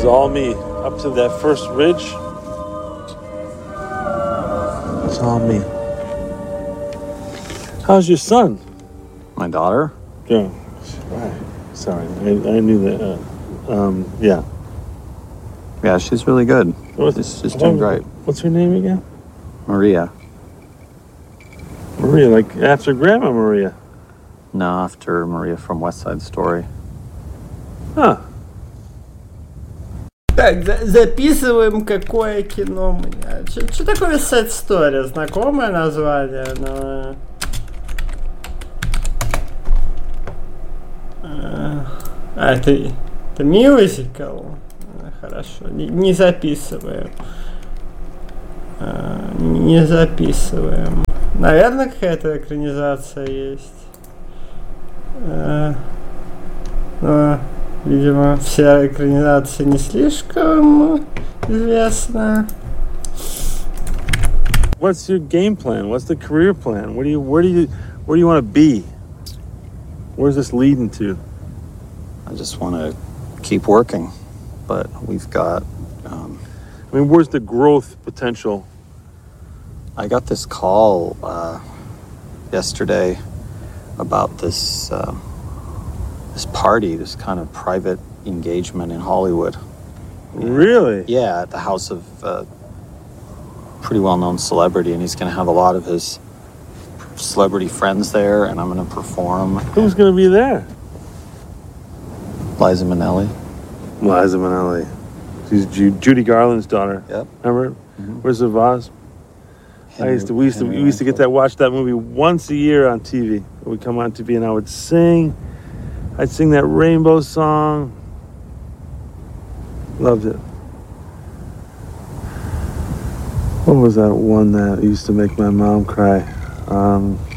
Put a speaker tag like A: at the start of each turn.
A: all me. Up to that first ridge. It's all me. How's your son?
B: My daughter?
A: Yeah. Sorry, I knew that. Yeah.
B: Yeah, she's really good. She's doing great.
A: What's her name again?
B: Maria.
A: Maria, like after Grandma Maria.
B: No, after Maria from West Side Story.
A: Huh.
C: Так, записываем какое кино мы. Что такое West Side Story? Знакомое название, но... это мюзикл? Хорошо, не записываем. Не записываем. Наверное, какая-то экранизация есть. Но, видимо, вся экранизация не слишком известна.
A: What's your game plan? What's the career plan? Where do you want to be? Where's this leading to?
B: I just want to keep working, but we've got...
A: I mean, where's the growth potential?
B: I got this call yesterday about this party, this kind of private engagement in Hollywood.
A: Really?
B: Yeah, at the house of a pretty well-known celebrity, and he's going to have a lot of his celebrity friends there, and I'm going to perform.
A: Who's going to be there?
B: Liza Minnelli.
A: Liza Minnelli. She's Judy Garland's daughter.
B: Yep.
A: Remember?
B: Mm-hmm.
A: Where's the Vaz? We used to get to watch that movie once a year on TV. It would come on TV, and I'd sing that Rainbow song. Loved it. What was that one that used to make my mom cry?